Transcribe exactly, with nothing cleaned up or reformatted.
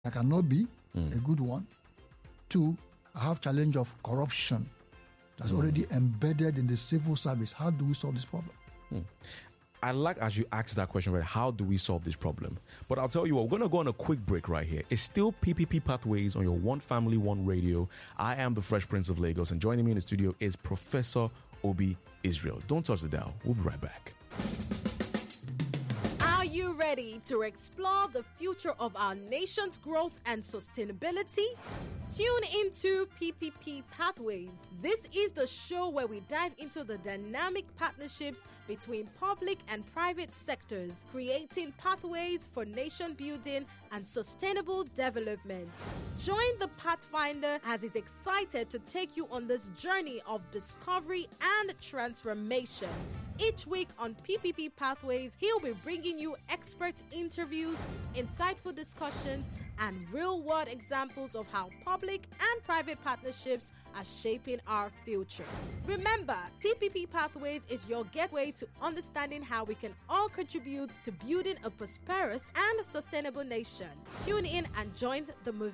I cannot be mm. a good one. Two, I have challenge of corruption that's mm. already embedded in the civil service. How do we solve this problem? Mm. I like as you ask that question, right? How do we solve this problem? But I'll tell you what, we're going to go on a quick break right here. It's still P P P Pathways on your One Family, One Radio. I am the Fresh Prince of Lagos, and joining me in the studio is Professor Obi Israel. Don't touch the dial. We'll be right back. Are you ready to explore the future of our nation's growth and sustainability? Tune into P P P Pathways. This is the show where we dive into the dynamic partnerships between public and private sectors, creating pathways for nation building and sustainable development. Join the Pathfinder as he's excited to take you on this journey of discovery and transformation. Each week on P P P Pathways, he'll be bringing you expert interviews, insightful discussions, and real-world examples of how public and private partnerships are shaping our future. Remember, P P P Pathways is your gateway to understanding how we can all contribute to building a prosperous and sustainable nation. Tune in and join the movement.